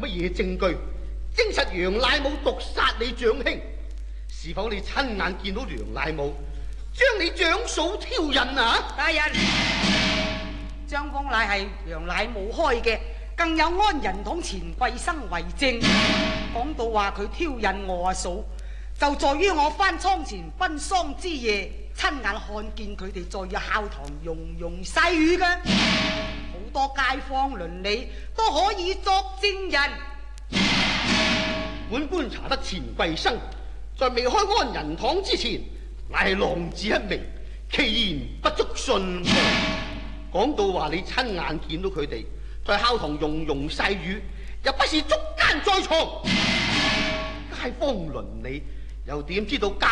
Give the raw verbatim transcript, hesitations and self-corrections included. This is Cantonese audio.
嘢證據，證實楊乃武毒殺你長兄？是否你親眼見到楊乃武將你長嫂挑釁啊？ 大人，張弓乃係楊乃武開嘅，更有安仁堂錢桂生為證。講到話佢挑釁我阿嫂，就在於我翻倉前奔喪之夜，親眼看見佢哋在孝堂融融細語嘅，好多街坊鄰里都可以作證人。 本官查得錢桂生在未開安仁堂之前，乃係浪子一名，其言不足信服。講到話你親眼見到佢哋在孝堂融融細語，又不是捉奸在床，街坊鄰里又點知道